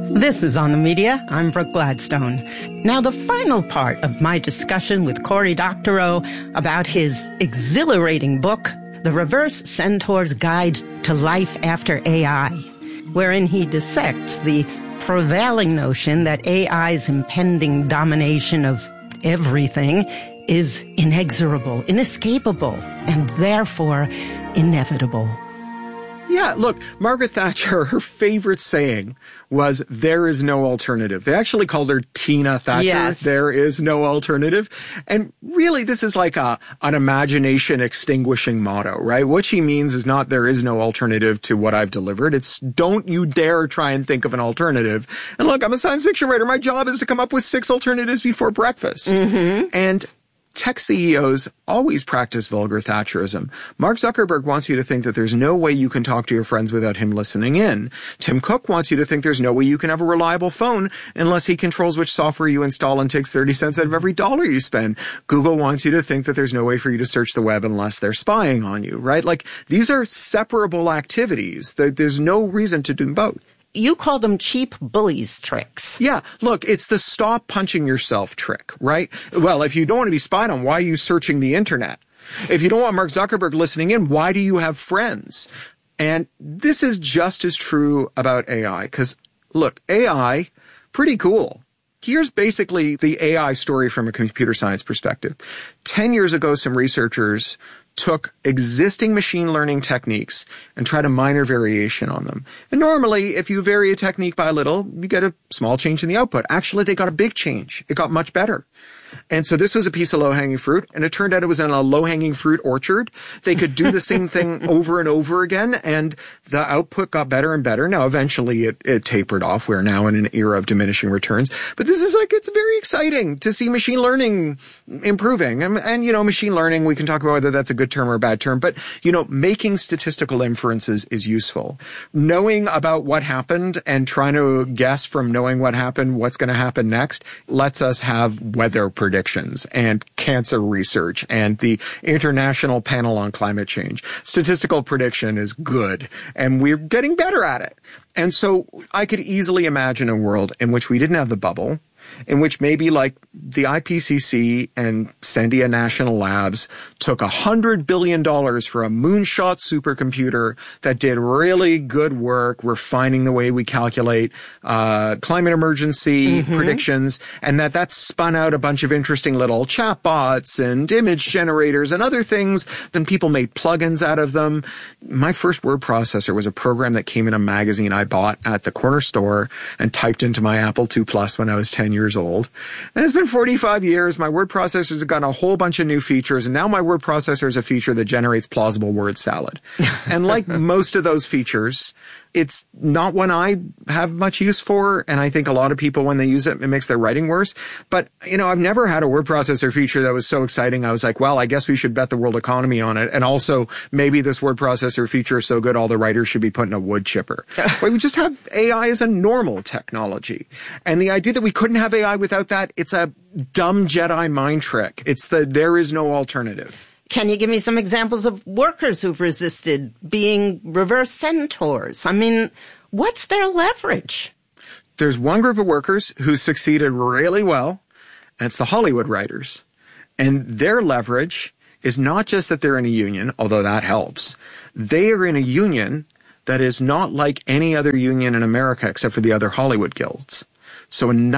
This is On the Media. I'm Brooke Gladstone. Now, the final part of my discussion with Cory Doctorow about his exhilarating book, The Reverse Centaur's Guide to Life After AI, wherein he dissects the prevailing notion that AI's impending domination of everything is inexorable, inescapable, and therefore inevitable. Yeah, look, Margaret Thatcher, her favorite saying was, there is no alternative. They actually called her Tina Thatcher. Yes. There is no alternative. And really, this is like an imagination extinguishing motto, right? What she means is not there is no alternative to what I've delivered. It's don't you dare try and think of an alternative. And look, I'm a science fiction writer. My job is to come up with 6 alternatives before breakfast. Mm-hmm. And tech CEOs always practice vulgar Thatcherism. Mark Zuckerberg wants you to think that there's no way you can talk to your friends without him listening in. Tim Cook wants you to think there's no way you can have a reliable phone unless he controls which software you install and takes 30 cents out of every dollar you spend. Google wants you to think that there's no way for you to search the web unless they're spying on you, right? Like, these are separable activities. There's no reason to do both. You call them cheap bullies tricks. Yeah, look, it's the stop punching yourself trick, right? Well, if you don't want to be spied on, why are you searching the internet? If you don't want Mark Zuckerberg listening in, why do you have friends? And this is just as true about AI, because, look, AI, pretty cool. Here's basically the AI story from a computer science perspective. 10 years ago, some researchers took existing machine learning techniques and tried a minor variation on them. And normally, if you vary a technique by a little, you get a small change in the output. Actually, they got a big change. It got much better. And so this was a piece of low-hanging fruit, and it turned out it was in a low-hanging fruit orchard. They could do the same thing over and over again, and the output got better and better. Now, eventually, it tapered off. We're now in an era of diminishing returns. But this is it's very exciting to see machine learning improving. And machine learning, we can talk about whether that's a good term or a bad term, but, making statistical inferences is useful. Knowing about what happened and trying to guess from knowing what happened, what's going to happen next, lets us have weather predictions and cancer research and the International Panel on Climate Change. Statistical prediction is good, and we're getting better at it. And so I could easily imagine a world in which we didn't have the bubble, in which maybe like the IPCC and Sandia National Labs took $100 billion for a moonshot supercomputer that did really good work refining the way we calculate climate emergency predictions, and that spun out a bunch of interesting little chatbots and image generators and other things, and people made plugins out of them. My first word processor was a program that came in a magazine I bought at the corner store and typed into my Apple II Plus when I was 10 years old. And it's been 45 years. My word processors have gotten a whole bunch of new features, and now my word processor is a feature that generates plausible word salad. And like most of those features, it's not one I have much use for, and I think a lot of people, when they use it, it makes their writing worse. But, I've never had a word processor feature that was so exciting. I was like, well, I guess we should bet the world economy on it. And also, maybe this word processor feature is so good, all the writers should be put in a wood chipper. But we just have AI as a normal technology. And the idea that we couldn't have AI without that, it's a dumb Jedi mind trick. It's there is no alternative. Can you give me some examples of workers who've resisted being reverse centaurs? I mean, what's their leverage? There's one group of workers who succeeded really well, and it's the Hollywood writers. And their leverage is not just that they're in a union, although that helps. They are in a union that is not like any other union in America except for the other Hollywood guilds. So in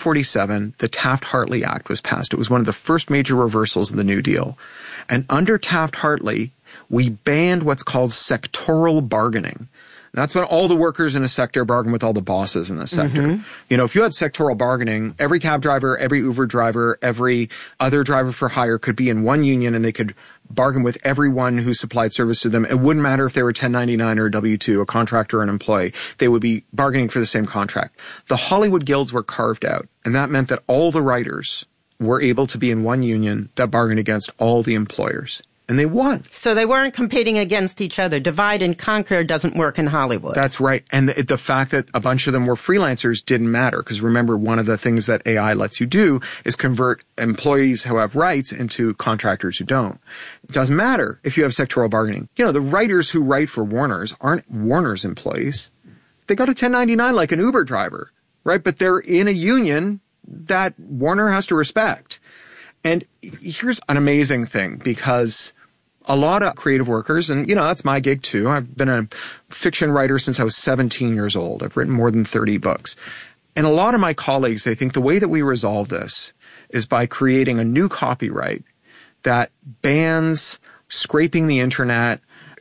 1947, the Taft-Hartley Act was passed. It was one of the first major reversals of the New Deal. And under Taft-Hartley, we banned what's called sectoral bargaining. That's when all the workers in a sector bargain with all the bosses in the sector. If you had sectoral bargaining, every cab driver, every Uber driver, every other driver for hire could be in one union, and they could bargain with everyone who supplied service to them. It wouldn't matter if they were 1099 or W-2, a contractor or an employee. They would be bargaining for the same contract. The Hollywood guilds were carved out, and that meant that all the writers were able to be in one union that bargained against all the employers. And they won. So they weren't competing against each other. Divide and conquer doesn't work in Hollywood. That's right. And the fact that a bunch of them were freelancers didn't matter. Because remember, one of the things that AI lets you do is convert employees who have rights into contractors who don't. It doesn't matter if you have sectoral bargaining. The writers who write for Warner's aren't Warner's employees. They got a 1099 like an Uber driver. right? But they're in a union that Warner has to respect. And here's an amazing thing, because a lot of creative workers, and that's my gig too. I've been a fiction writer since I was 17 years old. I've written more than 30 books. And a lot of my colleagues, they think the way that we resolve this is by creating a new copyright that bans scraping the internet,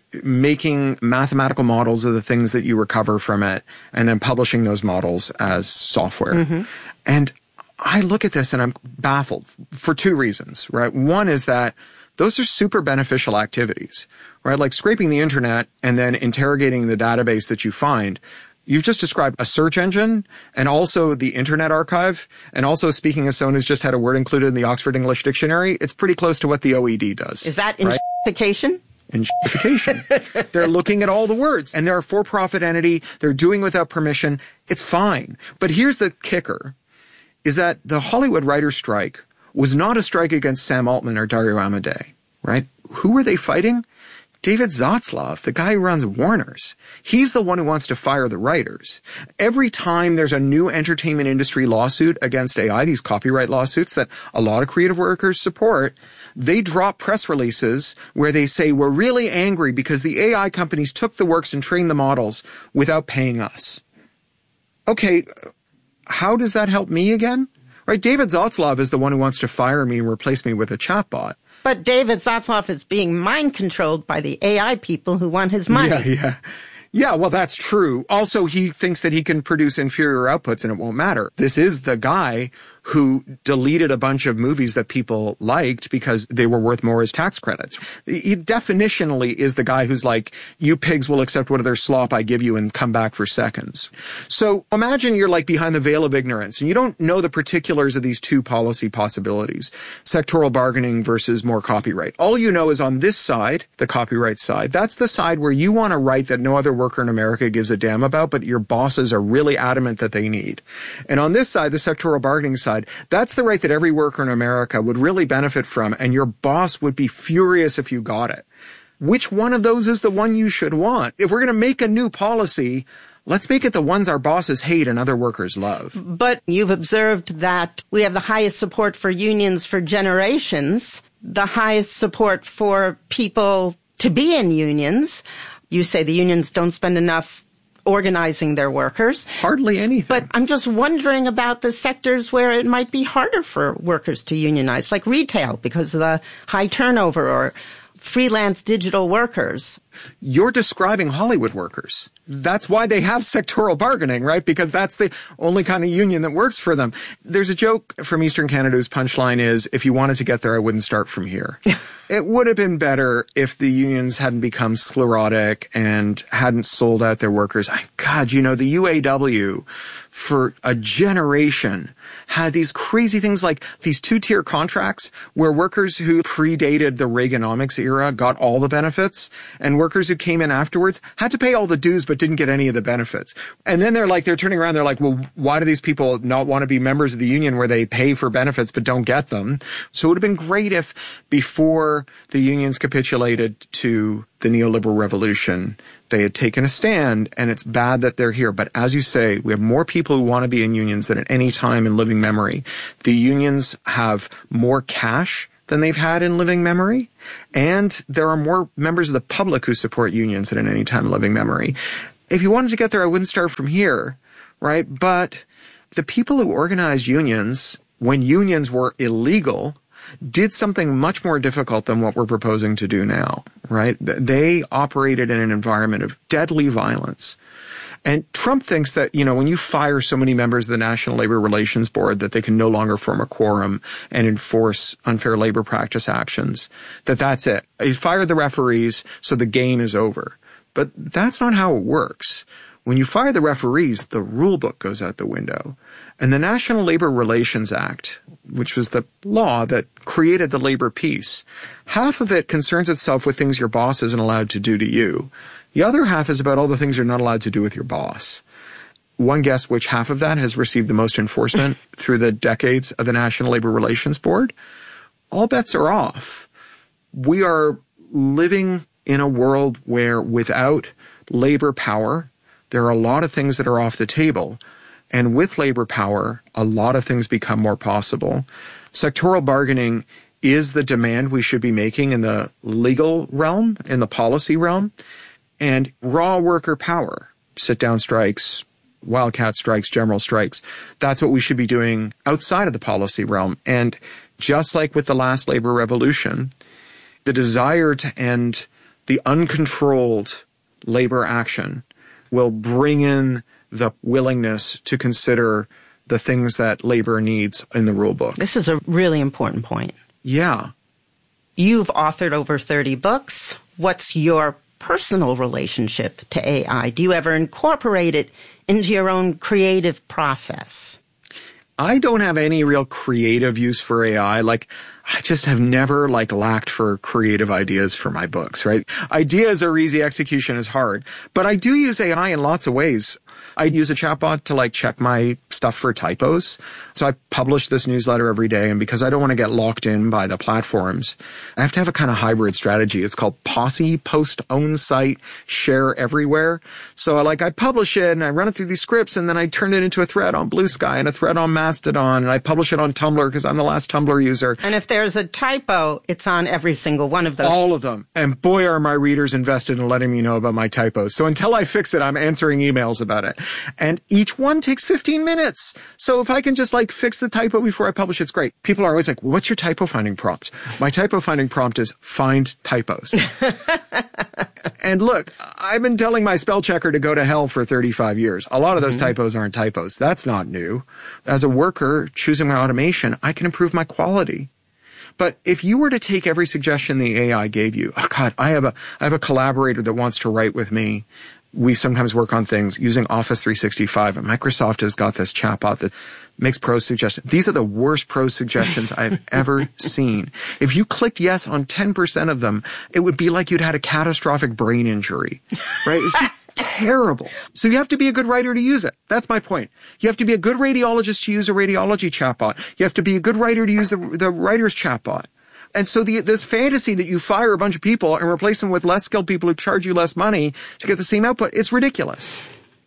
making mathematical models of the things that you recover from it, and then publishing those models as software. Mm-hmm. And I look at this and I'm baffled for two reasons, right? One is that those are super beneficial activities, right? Like scraping the internet and then interrogating the database that you find. You've just described a search engine and also the Internet Archive, and also, speaking as someone who's just had a word included in the Oxford English Dictionary, it's pretty close to what the OED does. Is that enshrification? Enshrification. They're looking at all the words, and they're a for-profit entity. They're doing without permission. It's fine. But here's the kicker, is that the Hollywood writer's strike was not a strike against Sam Altman or Dario Amodei, right? Who were they fighting? David Zaslav, the guy who runs Warner's. He's the one who wants to fire the writers. Every time there's a new entertainment industry lawsuit against AI, these copyright lawsuits that a lot of creative workers support, they drop press releases where they say, we're really angry because the AI companies took the works and trained the models without paying us. Okay, how does that help me again? Right? David Zaslav is the one who wants to fire me and replace me with a chatbot. But David Zaslav is being mind-controlled by the AI people who want his money. Yeah, well, that's true. Also, he thinks that he can produce inferior outputs and it won't matter. This is the guy who deleted a bunch of movies that people liked because they were worth more as tax credits. He definitionally is the guy who's like, you pigs will accept whatever slop I give you and come back for seconds. So imagine you're like behind the veil of ignorance and you don't know the particulars of these two policy possibilities, sectoral bargaining versus more copyright. All you know is on this side, the copyright side, that's the side where you want a right that no other worker in America gives a damn about, but your bosses are really adamant that they need. And on this side, the sectoral bargaining side, that's the right that every worker in America would really benefit from, and your boss would be furious if you got it. Which one of those is the one you should want? If we're going to make a new policy, let's make it the ones our bosses hate and other workers love. But you've observed that we have the highest support for unions for generations, the highest support for people to be in unions. You say the unions don't spend enough organizing their workers. Hardly anything. But I'm just wondering about the sectors where it might be harder for workers to unionize, like retail, because of the high turnover, or freelance digital workers. You're describing Hollywood workers. That's why they have sectoral bargaining, right? Because that's the only kind of union that works for them. There's a joke from Eastern Canada whose punchline is, if you wanted to get there, I wouldn't start from here. It would have been better if the unions hadn't become sclerotic and hadn't sold out their workers. God, the UAW for a generation had these crazy things like these two-tier contracts where workers who predated the Reaganomics era got all the benefits, and workers who came in afterwards had to pay all the dues but didn't get any of the benefits. And then they're turning around, they're like, well, why do these people not want to be members of the union where they pay for benefits but don't get them? So it would have been great if before the unions capitulated to the neoliberal revolution, they had taken a stand, and it's bad that they're here. But as you say, we have more people who want to be in unions than at any time in living memory. The unions have more cash than they've had in living memory, and there are more members of the public who support unions than at any time in living memory. If you wanted to get there, I wouldn't start from here, right? But the people who organized unions, when unions were illegal, did something much more difficult than what we're proposing to do now, right? They operated in an environment of deadly violence. And Trump thinks that, when you fire so many members of the National Labor Relations Board that they can no longer form a quorum and enforce unfair labor practice actions, that's it. You fire the referees, so the game is over. But that's not how it works. When you fire the referees, the rule book goes out the window. And the National Labor Relations Act, which was the law that created the labor peace, half of it concerns itself with things your boss isn't allowed to do to you. The other half is about all the things you're not allowed to do with your boss. One guess which half of that has received the most enforcement through the decades of the National Labor Relations Board? All bets are off. We are living in a world where without labor power, there are a lot of things that are off the table. And with labor power, a lot of things become more possible. Sectoral bargaining is the demand we should be making in the legal realm, in the policy realm. And raw worker power, sit-down strikes, wildcat strikes, general strikes, that's what we should be doing outside of the policy realm. And just like with the last labor revolution, the desire to end the uncontrolled labor action will bring in the willingness to consider the things that labor needs in the rule book. This is a really important point. Yeah. You've authored over 30 books. What's your personal relationship to AI? Do you ever incorporate it into your own creative process? I don't have any real creative use for AI. I just have never lacked for creative ideas for my books, right? Ideas are easy, execution is hard. But I do use AI in lots of ways. I use a chatbot to check my stuff for typos. So I publish this newsletter every day, and because I don't want to get locked in by the platforms, I have to have a kind of hybrid strategy. It's called Posse, post, own site, share everywhere. So I publish it and I run it through these scripts, and then I turn it into a thread on Blue Sky and a thread on Mastodon, and I publish it on Tumblr because I'm the last Tumblr user. And if there's a typo, it's on every single one of those. All of them. And boy, are my readers invested in letting me know about my typos. So until I fix it, I'm answering emails about it. And each one takes 15 minutes. So if I can just fix the typo before I publish, it's great. People are always like, what's your typo finding prompt? My typo finding prompt is find typos. And look, I've been telling my spell checker to go to hell for 35 years. A lot of those typos aren't typos. That's not new. As a worker choosing my automation, I can improve my quality. But if you were to take every suggestion the AI gave you, oh God, I have a collaborator that wants to write with me. We sometimes work on things using Office 365, and Microsoft has got this chatbot that makes prose suggestions. These are the worst prose suggestions I've ever seen. If you clicked yes on 10% of them, it would be like you'd had a catastrophic brain injury, right? It's just terrible. So you have to be a good writer to use it. That's my point. You have to be a good radiologist to use a radiology chatbot. You have to be a good writer to use the writer's chatbot. And so this fantasy that you fire a bunch of people and replace them with less skilled people who charge you less money to get the same output, it's ridiculous.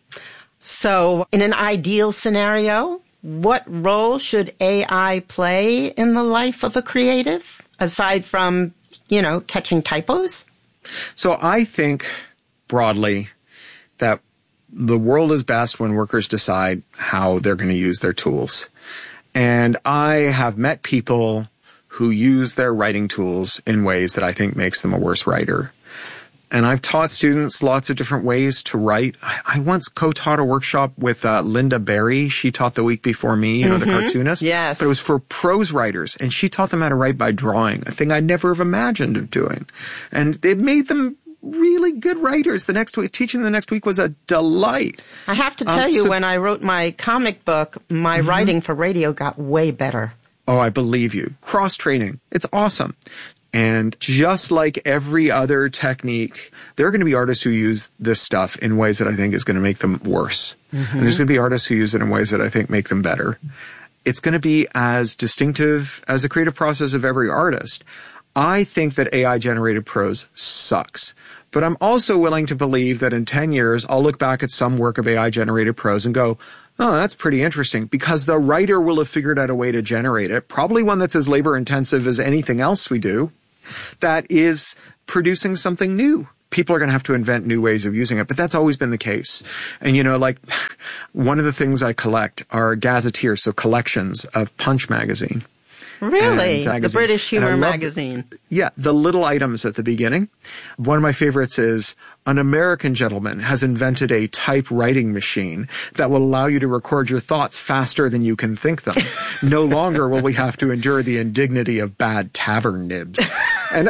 So in an ideal scenario, what role should AI play in the life of a creative, aside from, catching typos? So I think broadly that the world is best when workers decide how they're going to use their tools. And I have met people who use their writing tools in ways that I think makes them a worse writer. And I've taught students lots of different ways to write. I once co-taught a workshop with Linda Berry. She taught the week before me, the cartoonist. Yes. But it was for prose writers, and she taught them how to write by drawing, a thing I'd never have imagined of doing. And it made them really good writers. Teaching the next week was a delight. I have to tell you, when I wrote my comic book, my writing for radio got way better. Oh, I believe you. Cross-training. It's awesome. And just like every other technique, there are going to be artists who use this stuff in ways that I think is going to make them worse. And there's going to be artists who use it in ways that I think make them better. It's going to be as distinctive as the creative process of every artist. I think that AI-generated prose sucks. But I'm also willing to believe that in 10 years, I'll look back at some work of AI-generated prose and go, oh, that's pretty interesting, because the writer will have figured out a way to generate it, probably one that's as labor-intensive as anything else we do, that is producing something new. People are going to have to invent new ways of using it, but that's always been the case. And, one of the things I collect are gazetteers, so collections of Punch magazine. Really? The British Humor magazine. The little items at the beginning. One of my favorites is, an American gentleman has invented a typewriting machine that will allow you to record your thoughts faster than you can think them. No longer will we have to endure the indignity of bad tavern nibs. And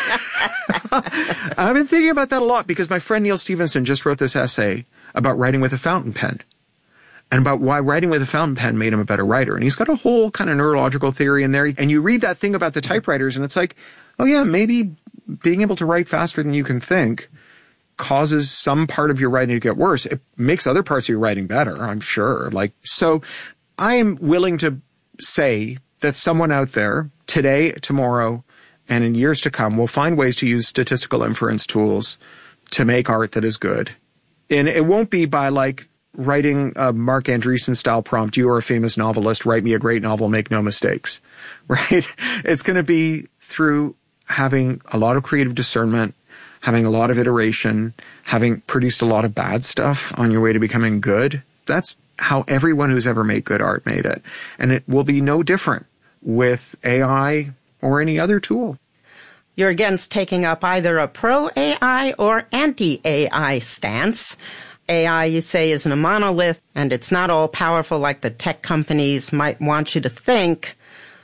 I've been thinking about that a lot because my friend Neil Stevenson just wrote this essay about writing with a fountain pen, and about why writing with a fountain pen made him a better writer. And he's got a whole kind of neurological theory in there. And you read that thing about the typewriters, and it's like, oh yeah, maybe being able to write faster than you can think causes some part of your writing to get worse. It makes other parts of your writing better, I'm sure. So I am willing to say that someone out there today, tomorrow, and in years to come will find ways to use statistical inference tools to make art that is good. And it won't be by writing a Mark Andreessen style prompt. You are a famous novelist. Write me a great novel. Make no mistakes, right? It's going to be through having a lot of creative discernment, having a lot of iteration, having produced a lot of bad stuff on your way to becoming good. That's how everyone who's ever made good art made it. And it will be no different with AI or any other tool. You're against taking up either a pro-AI or anti-AI stance. AI, you say, isn't a monolith, and it's not all powerful like the tech companies might want you to think.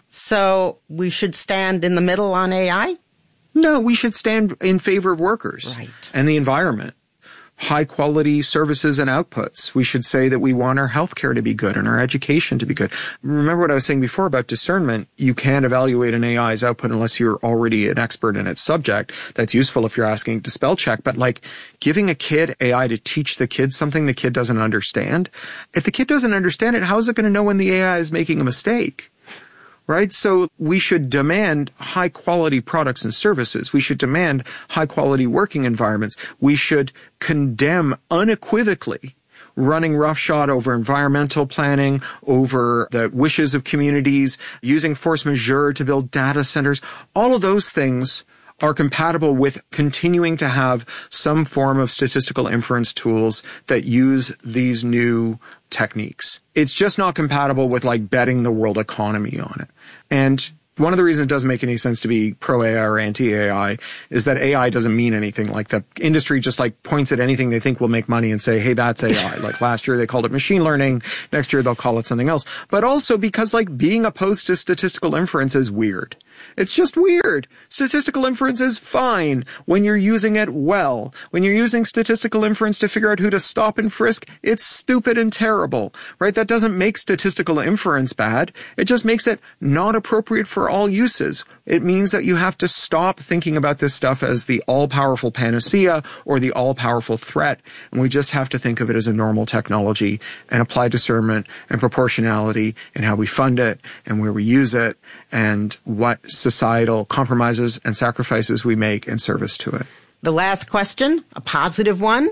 So we should stand in the middle on AI? No, we should stand in favor of workers and the environment. High quality services and outputs. We should say that we want our healthcare to be good and our education to be good. Remember what I was saying before about discernment. You can't evaluate an AI's output unless you're already an expert in its subject. That's useful if you're asking to spell check, but like giving a kid AI to teach the kid something the kid doesn't understand. If the kid doesn't understand it, how is it going to know when the AI is making a mistake? Right? So we should demand high quality products and services. We should demand high quality working environments. We should condemn unequivocally running roughshod over environmental planning, over the wishes of communities, using force majeure to build data centers. All of those things are compatible with continuing to have some form of statistical inference tools that use these new techniques. It's just not compatible with like betting the world economy on it. And one of the reasons it doesn't make any sense to be pro-AI or anti-AI is that AI doesn't mean anything. Like the industry just like points at anything they think will make money and say, hey, that's AI. Like last year they called it machine learning. Next year they'll call it something else. But also because like being opposed to statistical inference is weird. It's just weird. Statistical inference is fine when you're using it well. When you're using statistical inference to figure out who to stop and frisk, it's stupid and terrible, right? That doesn't make statistical inference bad. It just makes it not appropriate for all uses. It means that you have to stop thinking about this stuff as the all-powerful panacea or the all-powerful threat. And we just have to think of it as a normal technology and apply discernment and proportionality in how we fund it and where we use it and what societal compromises and sacrifices we make in service to it. The last question, a positive one.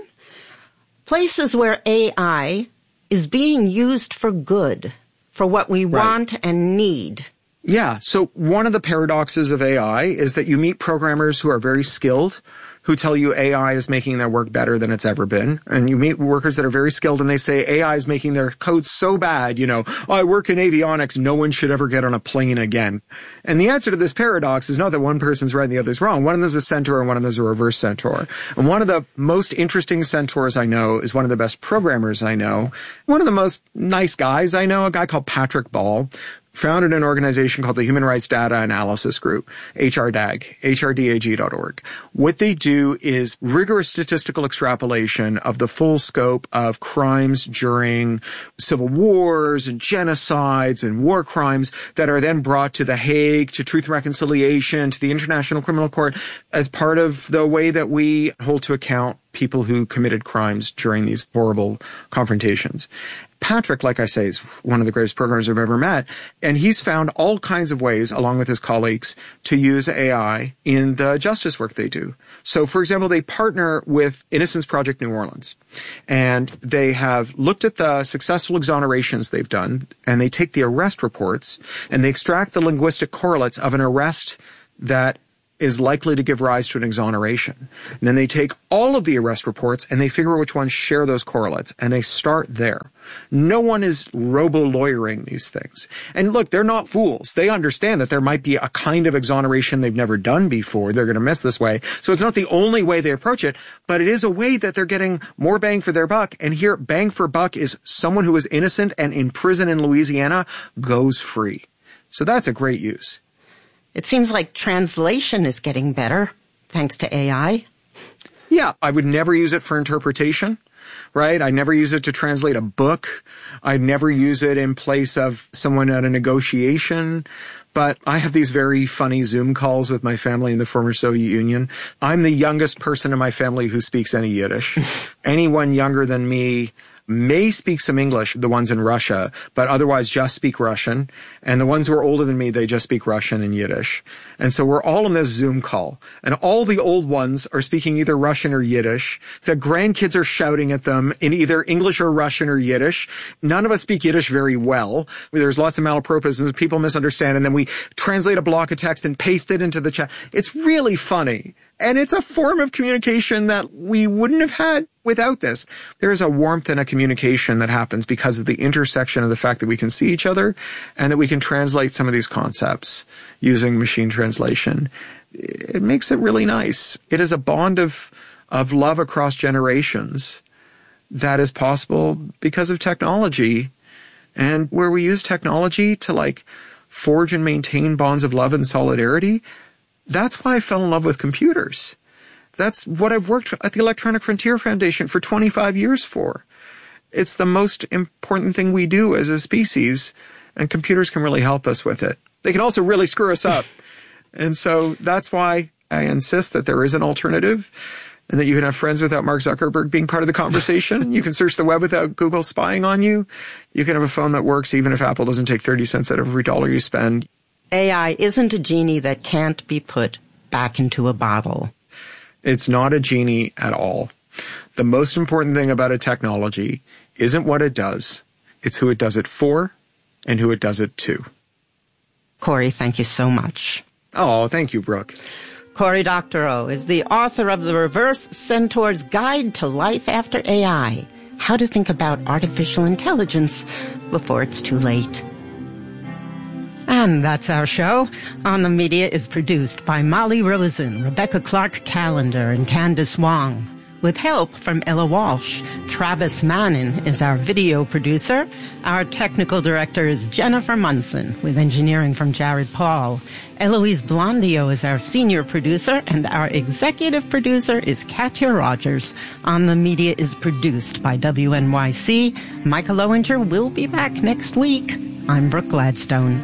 Places where AI is being used for good, for what we want and need. Yeah. So one of the paradoxes of AI is that you meet programmers who are very skilled, who tell you AI is making their work better than it's ever been. And you meet workers that are very skilled and they say AI is making their code so bad, you know, I work in avionics, no one should ever get on a plane again. And the answer to this paradox is not that one person's right and the other's wrong. One of them's a centaur and one of them's a reverse centaur. And one of the most interesting centaurs I know is one of the best programmers I know. One of the most nice guys I know, a guy called Patrick Ball, founded an organization called the Human Rights Data Analysis Group, HRDAG, HRDAG.org. What they do is rigorous statistical extrapolation of the full scope of crimes during civil wars and genocides and war crimes that are then brought to The Hague, to Truth and Reconciliation, to the International Criminal Court as part of the way that we hold to account people who committed crimes during these horrible confrontations. Patrick, like I say, is one of the greatest programmers I've ever met, and he's found all kinds of ways, along with his colleagues, to use AI in the justice work they do. So, for example, they partner with Innocence Project New Orleans, and they have looked at the successful exonerations they've done, and they take the arrest reports, and they extract the linguistic correlates of an arrest that is likely to give rise to an exoneration. And then they take all of the arrest reports and they figure out which ones share those correlates, and they start there. No one is robo-lawyering these things. And look, they're not fools. They understand that there might be a kind of exoneration they've never done before. They're going to miss this way. So it's not the only way they approach it, but it is a way that they're getting more bang for their buck. And here, bang for buck is someone who is innocent and in prison in Louisiana goes free. So that's a great use. It seems like translation is getting better, thanks to AI. Yeah, I would never use it for interpretation, right? I never use it to translate a book. I never use it in place of someone at a negotiation. But I have these very funny Zoom calls with my family in the former Soviet Union. I'm the youngest person in my family who speaks any Yiddish. Anyone younger than me may speak some English, the ones in Russia, but otherwise just speak Russian. And the ones who are older than me, they just speak Russian and Yiddish. And so we're all in this Zoom call. And all the old ones are speaking either Russian or Yiddish. The grandkids are shouting at them in either English or Russian or Yiddish. None of us speak Yiddish very well. There's lots of malapropisms. People misunderstand. And then we translate a block of text and paste it into the chat. It's really funny. And it's a form of communication that we wouldn't have had without this. There is a warmth and a communication that happens because of the intersection of the fact that we can see each other and that we can translate some of these concepts using machine translation. It makes it really nice. It is a bond of love across generations that is possible because of technology, and where we use technology to forge and maintain bonds of love and solidarity. That's why I fell in love with computers. That's what I've worked at the Electronic Frontier Foundation for 25 years for. It's the most important thing we do as a species, and computers can really help us with it. They can also really screw us up. And so that's why I insist that there is an alternative, and that you can have friends without Mark Zuckerberg being part of the conversation. You can search the web without Google spying on you. You can have a phone that works even if Apple doesn't take 30 cents out of every dollar you spend. AI isn't a genie that can't be put back into a bottle. It's not a genie at all. The most important thing about a technology isn't what it does. It's who it does it for and who it does it to. Cory, thank you so much. Oh, thank you, Brooke. Cory Doctorow is the author of The Reverse Centaur's Guide to Life After AI, How to Think About Artificial Intelligence Before It's Too Late. And that's our show. On the Media is produced by Molly Rosen, Rebecca Clark-Callender, and Candace Wong, with help from Ella Walsh. Travis Mannin is our video producer. Our technical director is Jennifer Munson, with engineering from Jared Paul. Eloise Blondio is our senior producer, and our executive producer is Katya Rogers. On the Media is produced by WNYC. Michael Owinger will be back next week. I'm Brooke Gladstone.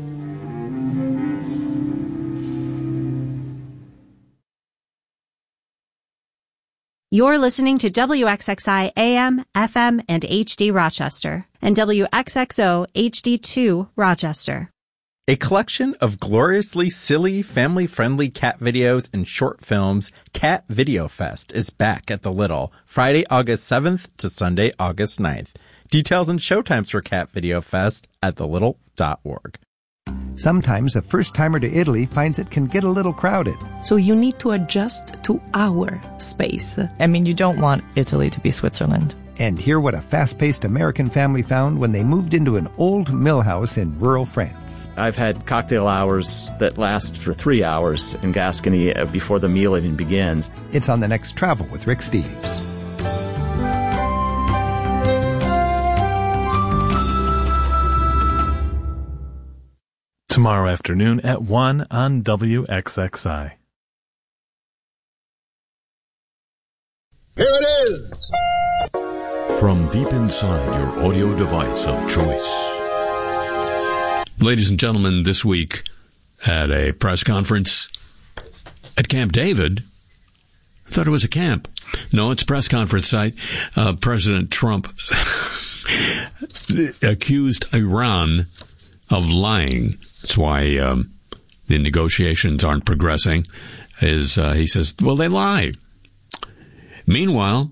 You're listening to WXXI AM, FM, and HD Rochester, and WXXO HD2 Rochester. A collection of gloriously silly, family-friendly cat videos and short films, Cat Video Fest is back at the Little, Friday, August 7th to Sunday, August 9th. Details and showtimes for Cat Video Fest at thelittle.org. Sometimes a first-timer to Italy finds it can get a little crowded. So you need to adjust to our space. I mean, you don't want Italy to be Switzerland. And hear what a fast-paced American family found when they moved into an old mill house in rural France. I've had cocktail hours that last for 3 hours in Gascony before the meal even begins. It's on the next Travel with Rick Steves. Tomorrow afternoon at 1 on WXXI. Here it is! From deep inside your audio device of choice. Ladies and gentlemen, this week at a press conference at Camp David, I thought it was a camp. No, it's a press conference site. President Trump accused Iran of lying. That's why the negotiations aren't progressing. He says, well, they lie. Meanwhile,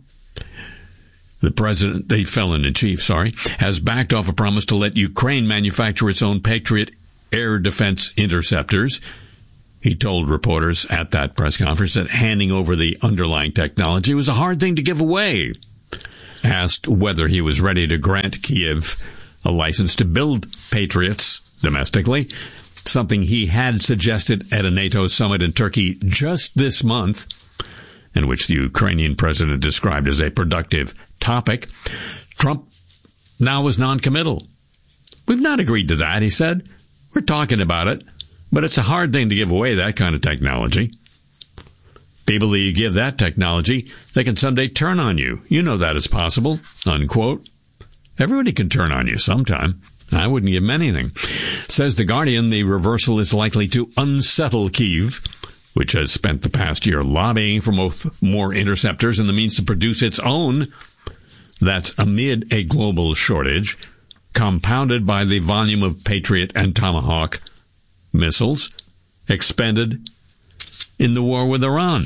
the felon-in-chief, has backed off a promise to let Ukraine manufacture its own Patriot air defense interceptors. He told reporters at that press conference that handing over the underlying technology was a hard thing to give away. Asked whether he was ready to grant Kiev a license to build Patriots domestically, something he had suggested at a NATO summit in Turkey just this month, in which the Ukrainian president described as a productive topic, Trump now was non-committal. We've not agreed to that, he said. We're talking about it, but it's a hard thing to give away that kind of technology. People that you give that technology, they can someday turn on you. You know that is possible, unquote. Everybody can turn on you sometime. I wouldn't give him anything. Says The Guardian, the reversal is likely to unsettle Kyiv, which has spent the past year lobbying for more interceptors and the means to produce its own. That's amid a global shortage, compounded by the volume of Patriot and Tomahawk missiles expended in the war with Iran.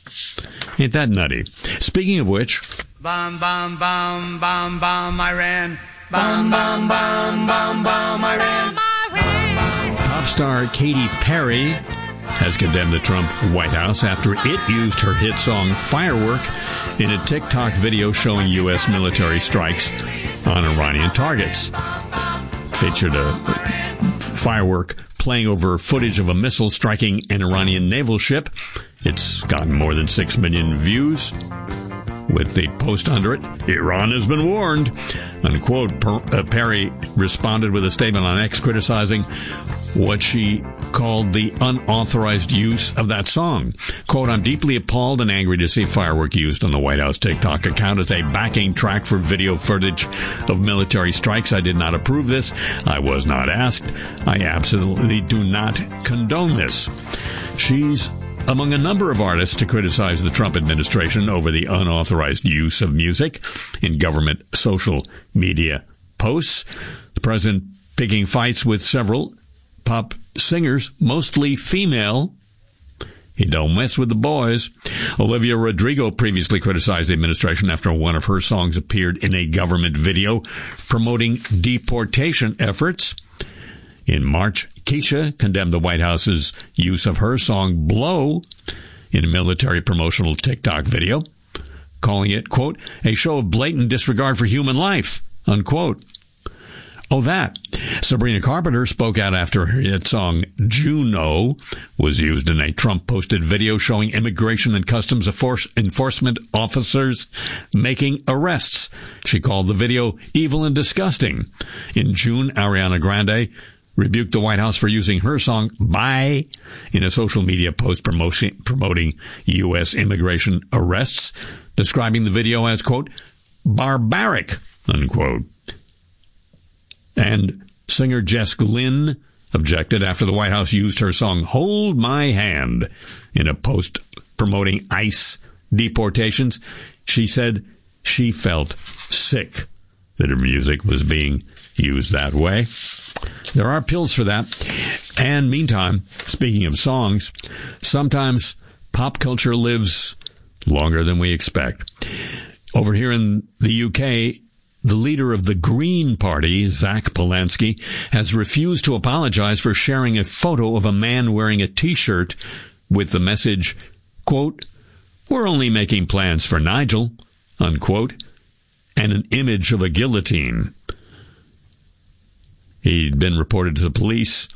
Ain't that nutty? Speaking of which... Bomb, bomb, bomb, bomb, bomb, Iran. Bomb, bomb, bomb, bomb, bomb, Iran. Pop star Katy Perry has condemned the Trump White House after it used her hit song Firework in a TikTok video showing U.S. military strikes on Iranian targets. Featured a firework playing over footage of a missile striking an Iranian naval ship. It's gotten more than 6 million views. With the post under it, Iran has been warned, unquote. Perry responded with a statement on X criticizing what she called the unauthorized use of that song. Quote, I'm deeply appalled and angry to see firework used on the White House TikTok account as a backing track for video footage of military strikes. I did not approve this. I was not asked. I absolutely do not condone this. She's among a number of artists to criticize the Trump administration over the unauthorized use of music in government social media posts. The president picking fights with several pop singers, mostly female. He don't mess with the boys. Olivia Rodrigo previously criticized the administration after one of her songs appeared in a government video promoting deportation efforts. In March, Keisha condemned the White House's use of her song Blow in a military promotional TikTok video, calling it, quote, a show of blatant disregard for human life, unquote. Oh, that. Sabrina Carpenter spoke out after her hit song Juno was used in a Trump-posted video showing Immigration and Customs Enforcement officers making arrests. She called the video evil and disgusting. In June, Ariana Grande rebuked the White House for using her song Bye in a social media post promoting U.S. immigration arrests, describing the video as, quote, barbaric, unquote. And singer Jess Lynn objected after the White House used her song Hold My Hand in a post promoting ICE deportations. She said she felt sick that her music was being used that way. There are pills for that. And meantime, speaking of songs, sometimes pop culture lives longer than we expect. Over here in the UK, the leader of the Green Party, Zach Polanski, has refused to apologize for sharing a photo of a man wearing a T-shirt with the message, quote, we're only making plans for Nigel, unquote, and an image of a guillotine. He'd been reported to the police.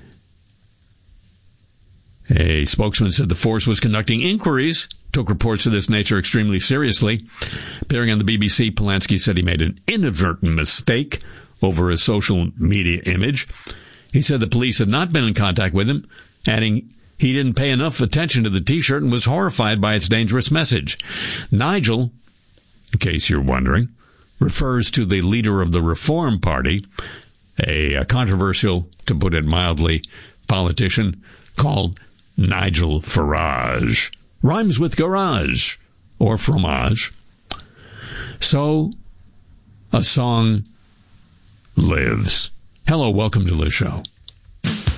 A spokesman said the force was conducting inquiries, took reports of this nature extremely seriously. Appearing on the BBC, Polanski said he made an inadvertent mistake over his social media image. He said the police had not been in contact with him, adding he didn't pay enough attention to the T-shirt and was horrified by its dangerous message. Nigel, in case you're wondering, refers to the leader of the Reform Party, a controversial, to put it mildly, politician called Nigel Farage. Rhymes with garage or fromage. So, a song lives. Hello, welcome to the show.